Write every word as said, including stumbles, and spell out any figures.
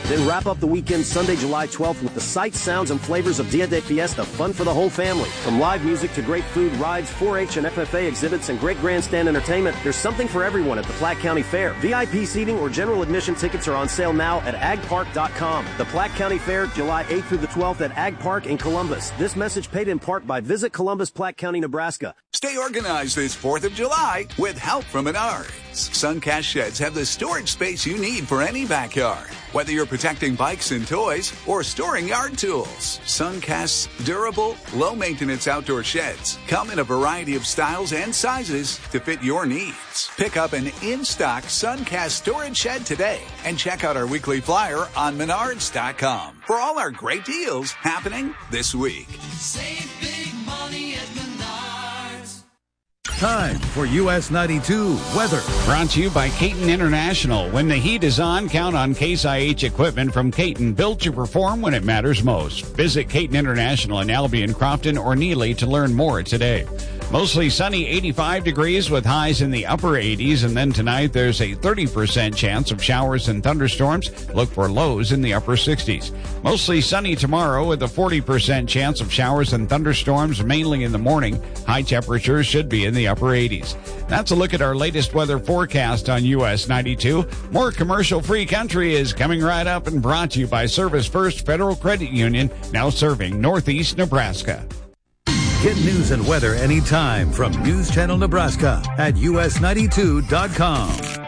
Then wrap up the weekend Sunday, July twelfth with the sights, sounds, and flavors of Dia de Fiesta, fun for the whole family. From live music to great food, rides, four H and F F A exhibits, and great grandstand entertainment, there's something for everyone at the Platte County Fair. V I P seating or general admission tickets are on sale now at ag park dot com. The Platte County Fair, July eighth through the twelfth at Ag Park in Columbus. This message paid in part by Visit Columbus, Platte County, Nebraska. Stay organized this fourth of July with help from Menards. Suncast sheds have the storage space you need for any backyard. Whether you're protecting bikes and toys or storing yard tools, Suncast's durable, low-maintenance outdoor sheds come in a variety of styles and sizes to fit your needs. Pick up an in-stock Suncast storage shed today and check out our weekly flyer on menards dot com for all our great deals happening this week. Save big money at Menards. Time for U S ninety-two weather. Brought to you by Caton International. When the heat is on, count on Case I H equipment from Caton, built to perform when it matters most. Visit Caton International in Albion, Crofton, or Neely to learn more today. Mostly sunny, eighty-five degrees with highs in the upper eighties. And then tonight there's a thirty percent chance of showers and thunderstorms. Look for lows in the upper sixties. Mostly sunny tomorrow with a forty percent chance of showers and thunderstorms, mainly in the morning. High temperatures should be in the upper eighties. That's a look at our latest weather forecast on U S ninety-two. More commercial-free country is coming right up and brought to you by Service First Federal Credit Union, now serving Northeast Nebraska. Get news and weather anytime from News Channel Nebraska at U S ninety-two dot com.